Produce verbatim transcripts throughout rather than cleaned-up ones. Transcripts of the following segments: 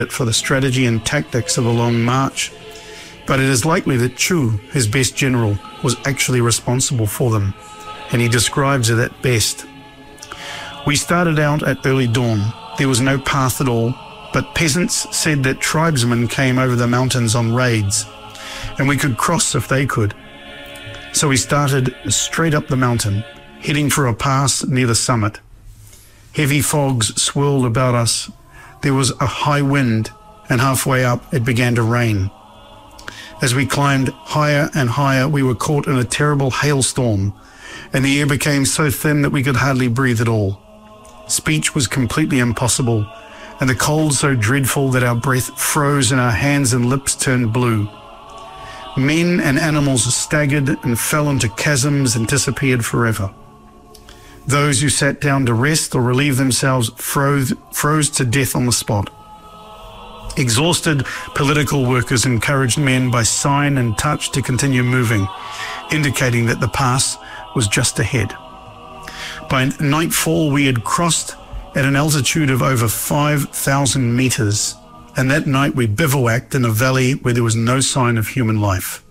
for the strategy and tactics of the Long March, but it is likely that Chu, his best general, was actually responsible for them, and he describes it at best. We started out at early dawn. There was no path at all, but peasants said that tribesmen came over the mountains on raids, and we could cross if they could. So we started straight up the mountain, heading for a pass near the summit. Heavy fogs swirled about us. There was a high wind, and halfway up it began to rain. As we climbed higher and higher, we were caught in a terrible hailstorm, and the air became so thin that we could hardly breathe at all. Speech was completely impossible, and the cold so dreadful that our breath froze and our hands and lips turned blue. Men and animals staggered and fell into chasms and disappeared forever. Those who sat down to rest or relieve themselves froze, froze to death on the spot. Exhausted political workers encouraged men by sign and touch to continue moving, indicating that the pass was just ahead. By nightfall, we had crossed at an altitude of over five thousand meters, and that night we bivouacked in a valley where there was no sign of human life.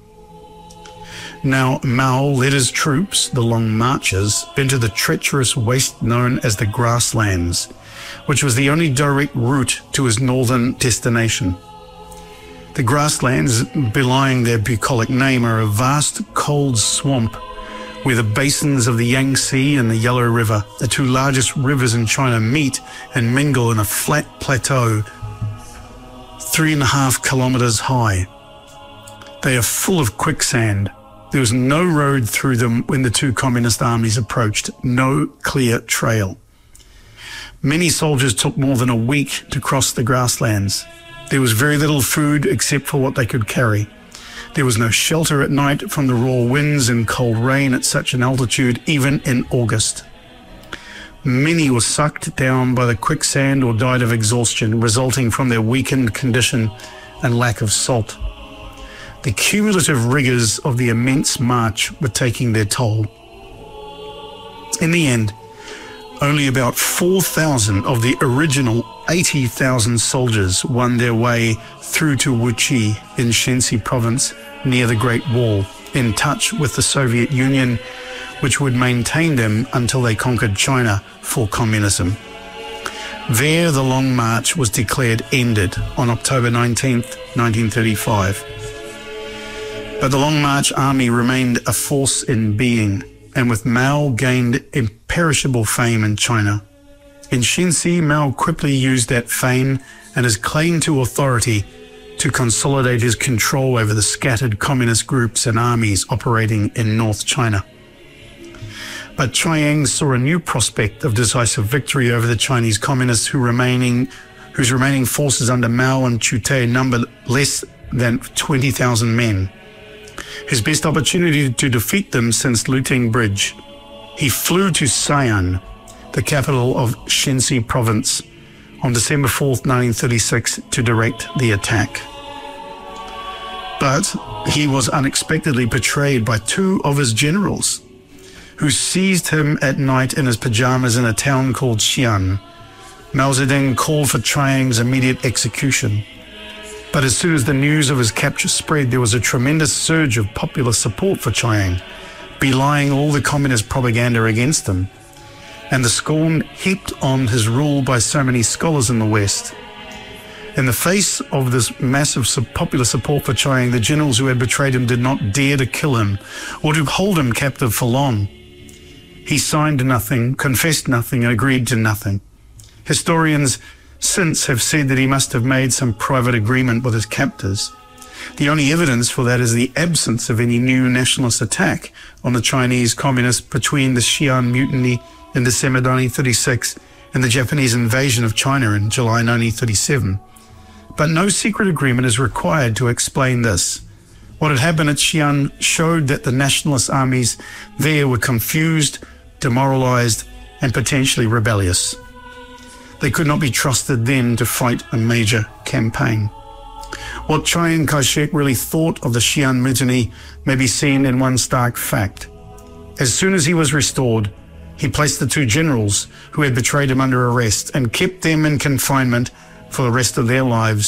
Now Mao led his troops, the Long Marchers, into the treacherous waste known as the Grasslands, which was the only direct route to his northern destination. The Grasslands, belying their bucolic name, are a vast cold swamp where the basins of the Yangtze and the Yellow River, the two largest rivers in China, meet and mingle in a flat plateau three and a half kilometers high. They are full of quicksand. There was no road through them when the two communist armies approached, no clear trail. Many soldiers took more than a week to cross the grasslands. There was very little food except for what they could carry. There was no shelter at night from the raw winds and cold rain at such an altitude, even in August. Many were sucked down by the quicksand or died of exhaustion resulting from their weakened condition and lack of salt. The cumulative rigors of the immense march were taking their toll. In the end, only about four thousand of the original eighty thousand soldiers won their way through to Wuxi in Shenxi province near the Great Wall, in touch with the Soviet Union, which would maintain them until they conquered China for communism. There, the Long March was declared ended on October nineteenth, nineteen thirty-five. But the Long March army remained a force in being, and with Mao gained imperishable fame in China. In Shenxi, Mao quickly used that fame and his claim to authority to consolidate his control over the scattered communist groups and armies operating in North China. But Chiang saw a new prospect of decisive victory over the Chinese communists who remaining, whose remaining forces under Mao and Chu Tai numbered less than twenty thousand men. His best opportunity to defeat them since Luting Bridge. He flew to Xi'an, the capital of Shenxi province, on December fourth, nineteen thirty-six, to direct the attack. But he was unexpectedly betrayed by two of his generals, who seized him at night in his pajamas in a town called Xi'an. Mao Zedong called for Chiang's immediate execution. But as soon as the news of his capture spread, there was a tremendous surge of popular support for Chiang, belying all the communist propaganda against him, and the scorn heaped on his rule by so many scholars in the West. In the face of this massive popular support for Chiang, the generals who had betrayed him did not dare to kill him or to hold him captive for long. He signed nothing, confessed nothing, and agreed to nothing. Historians since have said that he must have made some private agreement with his captors. The only evidence for that is the absence of any new nationalist attack on the Chinese communists between the Xi'an Mutiny in December nineteen thirty-six and the Japanese invasion of China in July nineteen thirty-seven. But no secret agreement is required to explain this. What had happened at Xi'an showed that the nationalist armies there were confused, demoralized, and potentially rebellious. They could not be trusted then to fight a major campaign. What Chiang Kai-shek really thought of the Xi'an Mutiny may be seen in one stark fact. As soon as he was restored, he placed the two generals who had betrayed him under arrest and kept them in confinement for the rest of their lives